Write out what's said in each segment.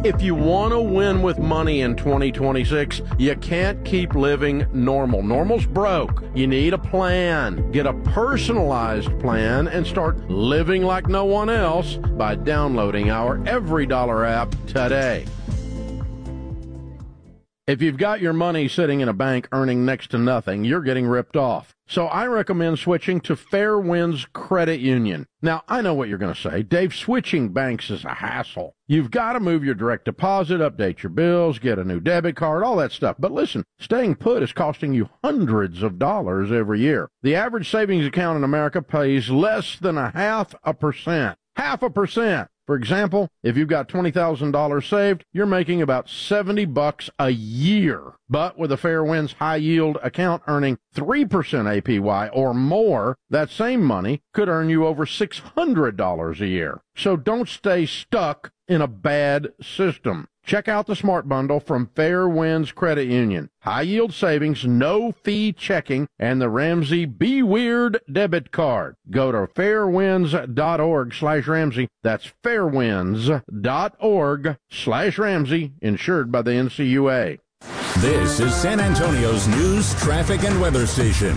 If you want to win with money in 2026, you can't keep living normal. Normal's broke. You need a plan. Get a personalized plan and start living like no one else by downloading our Every Dollar app today. If you've got your money sitting in a bank earning next to nothing, you're getting ripped off. So I recommend switching to Fairwinds Credit Union. Now, I know what you're going to say. Dave, switching banks is a hassle. You've got to move your direct deposit, update your bills, get a new debit card, all that stuff. But listen, staying put is costing you hundreds of dollars every year. The average savings account in America pays less than 0.5%. 0.5%. For example, if you've got $20,000 saved, you're making about $70 a year. But with a Fairwinds high yield account earning 3% APY or more, that same money could earn you over $600 a year. So don't stay stuck in a bad system. Check out the Smart Bundle from Fairwinds Credit Union. High yield savings, no fee checking, and the Ramsey Be Weird debit card. Go to fairwinds.org/Ramsey. That's fairwinds.org/Ramsey, insured by the NCUA. This is San Antonio's news, traffic, and weather station.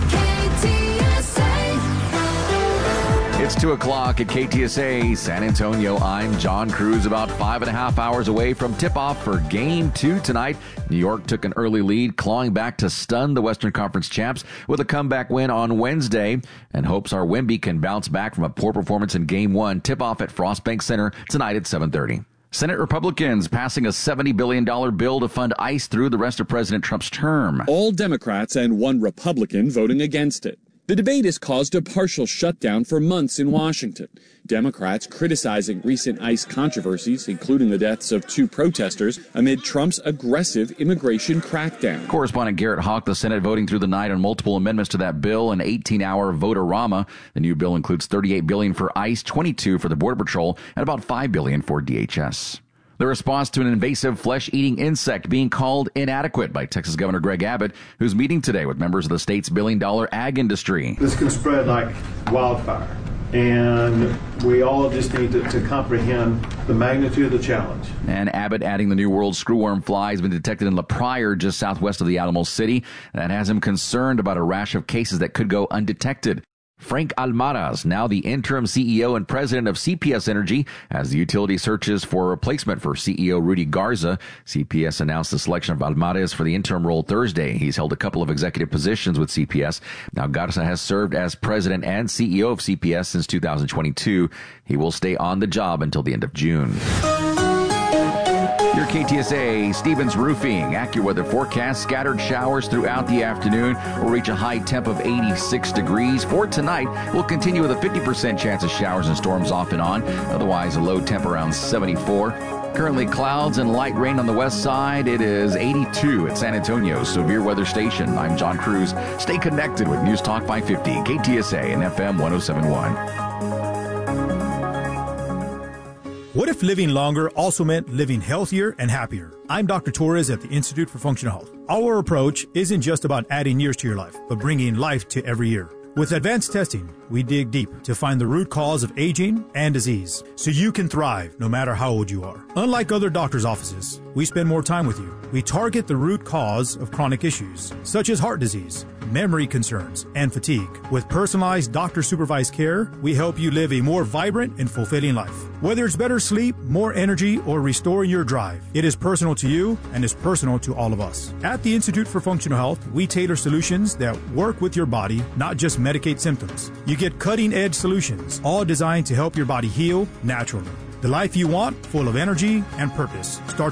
It's 2 o'clock at KTSA San Antonio. I'm John Cruz, about 5.5 hours away from tip-off for Game 2 tonight. New York took an early lead, clawing back to stun the Western Conference champs with a comeback win on Wednesday, and hopes our Wemby can bounce back from a poor performance in Game 1. Tip-off at Frost Bank Center tonight at 7:30. Senate Republicans passing a $70 billion bill to fund ICE through the rest of President Trump's term. All Democrats and one Republican voting against it. The debate has caused a partial shutdown for months in Washington. Democrats criticizing recent ICE controversies, including the deaths of 2 protesters, amid Trump's aggressive immigration crackdown. Correspondent Garrett Hawk, the Senate voting through the night on multiple amendments to that bill, an 18-hour vote-a-rama. The new bill includes $38 billion for ICE, $22 for the Border Patrol, and about $5 billion for DHS. The response to an invasive flesh-eating insect being called inadequate by Texas Governor Greg Abbott, who's meeting today with members of the state's billion-dollar ag industry. This can spread like wildfire, and we all just need to comprehend the magnitude of the challenge. And Abbott adding the new world screwworm fly has been detected in La Pryor, just southwest of the Alamo City. That has him concerned about a rash of cases that could go undetected. Frank Almaraz, now the interim CEO and president of CPS Energy, as the utility searches for a replacement for CEO Rudy Garza. CPS announced the selection of Almaraz for the interim role Thursday. He's held a couple of executive positions with CPS. Now, Garza has served as president and CEO of CPS since 2022. He will stay on the job until the end of June. Your KTSA Stevens Roofing AccuWeather forecast: scattered showers throughout the afternoon. Will reach a high temp of 86 degrees. For tonight, we'll continue with a 50% chance of showers and storms off and on. Otherwise, a low temp around 74. Currently clouds and light rain on the west side. It is 82 at San Antonio's severe weather station. I'm John Cruz. Stay connected with News Talk 550, KTSA and FM 1071. What if living longer also meant living healthier and happier? I'm Dr. Torres at the Institute for Functional Health. Our approach isn't just about adding years to your life, but bringing life to every year. With advanced testing, we dig deep to find the root cause of aging and disease, so you can thrive no matter how old you are. Unlike other doctors' offices, we spend more time with you. We target the root cause of chronic issues, such as heart disease, memory concerns, and fatigue. With personalized doctor-supervised care, we help you live a more vibrant and fulfilling life. Whether it's better sleep, more energy, or restoring your drive, it is personal to you and is personal to all of us. At the Institute for Functional Health, we tailor solutions that work with your body, not just medicate symptoms. You get cutting-edge solutions, all designed to help your body heal naturally. The life you want, full of energy and purpose, starts